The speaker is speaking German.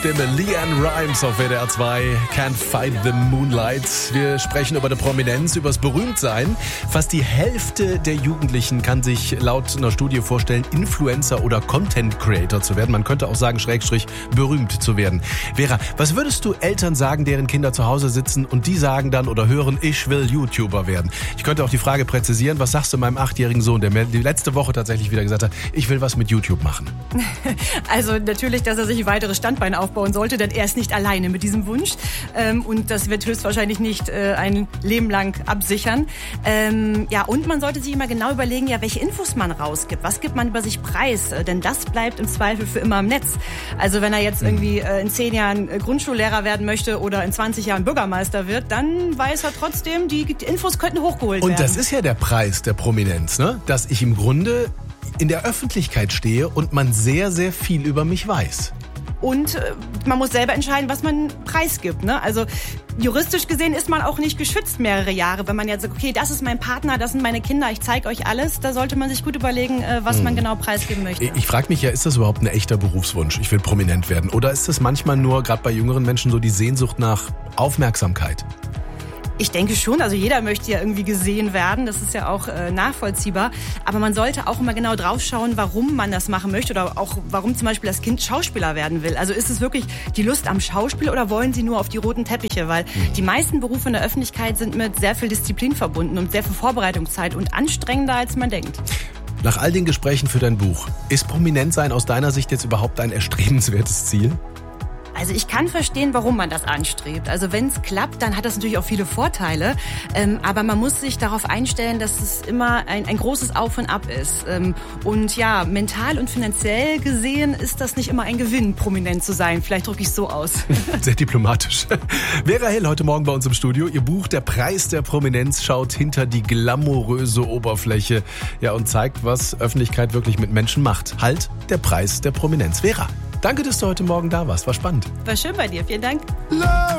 Stimme Leanne Rimes auf WDR 2, Can't Fight the Moonlight. Wir sprechen über die Prominenz, über das Berühmtsein. Fast die Hälfte der Jugendlichen kann sich laut einer Studie vorstellen, Influencer oder Content Creator zu werden. Man könnte auch sagen, Schrägstrich, berühmt zu werden. Vera, was würdest du Eltern sagen, deren Kinder zu Hause sitzen und die sagen dann oder hören, ich will YouTuber werden? Ich könnte auch die Frage präzisieren, was sagst du meinem 8-jährigen Sohn, der mir die letzte Woche tatsächlich wieder gesagt hat, ich will was mit YouTube machen? Also natürlich, dass er sich ein weiteres Standbein aufbauen sollte, denn er ist nicht alleine mit diesem Wunsch und das wird höchstwahrscheinlich nicht ein Leben lang absichern. Und man sollte sich immer genau überlegen, welche Infos man rausgibt, was gibt man über sich preis, denn das bleibt im Zweifel für immer im Netz. Also wenn er jetzt irgendwie in 10 Jahren Grundschullehrer werden möchte oder in 20 Jahren Bürgermeister wird, dann weiß er trotzdem, die Infos könnten hochgeholt werden. Und das ist ja der Preis der Prominenz, ne? Dass ich im Grunde in der Öffentlichkeit stehe und man sehr, sehr viel über mich weiß. Und man muss selber entscheiden, was man preisgibt. Ne? Also juristisch gesehen ist man auch nicht geschützt mehrere Jahre. Wenn man jetzt sagt, okay, das ist mein Partner, das sind meine Kinder, ich zeige euch alles, da sollte man sich gut überlegen, was man genau preisgeben möchte. Ich frage mich ist das überhaupt ein echter Berufswunsch? Ich will prominent werden. Oder ist das manchmal nur, gerade bei jüngeren Menschen, so die Sehnsucht nach Aufmerksamkeit? Ich denke schon, also jeder möchte ja irgendwie gesehen werden, das ist ja auch nachvollziehbar, aber man sollte auch immer genau drauf schauen, warum man das machen möchte oder auch warum zum Beispiel das Kind Schauspieler werden will. Also ist es wirklich die Lust am Schauspiel oder wollen sie nur auf die roten Teppiche, weil die meisten Berufe in der Öffentlichkeit sind mit sehr viel Disziplin verbunden und sehr viel Vorbereitungszeit und anstrengender, als man denkt. Nach all den Gesprächen für dein Buch, ist Prominentsein aus deiner Sicht jetzt überhaupt ein erstrebenswertes Ziel? Also ich kann verstehen, warum man das anstrebt. Also wenn es klappt, dann hat das natürlich auch viele Vorteile. Aber man muss sich darauf einstellen, dass es immer ein großes Auf und Ab ist. Und ja, mental und finanziell gesehen ist das nicht immer ein Gewinn, prominent zu sein. Vielleicht drücke ich es so aus. Sehr diplomatisch. Vera Hill heute Morgen bei uns im Studio. Ihr Buch Der Preis der Prominenz schaut hinter die glamouröse Oberfläche und zeigt, was Öffentlichkeit wirklich mit Menschen macht. Halt, der Preis der Prominenz. Vera, danke, dass du heute Morgen da warst. War spannend. War schön bei dir. Vielen Dank. Love.